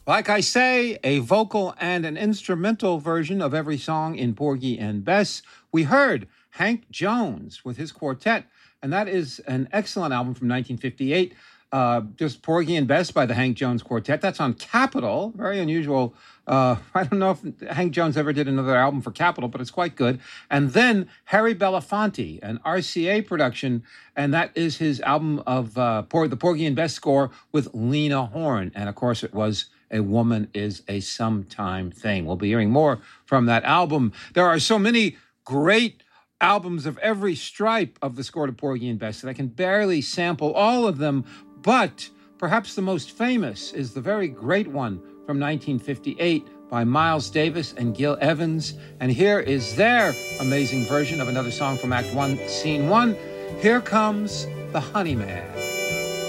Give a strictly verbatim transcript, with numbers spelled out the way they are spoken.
Like I say, a vocal and an instrumental version of every song in Porgy and Bess. We heard Hank Jones with his quartet, and that is an excellent album from nineteen fifty-eight. Uh, just Porgy and Bess by the Hank Jones Quartet. That's on Capitol. Very unusual. Uh, I don't know if Hank Jones ever did another album for Capitol, but it's quite good. And then Harry Belafonte, an R C A production, and that is his album of uh, Por- the Porgy and Bess score with Lena Horne. And of course, it was A Woman is a Sometime Thing. We'll be hearing more from that album. There are so many great albums of every stripe of the score to Porgy and Bess that I can barely sample all of them, but perhaps the most famous is the very great one from nineteen fifty-eight by Miles Davis and Gil Evans. And here is their amazing version of another song from Act One, Scene One. Here Comes the Honey Man.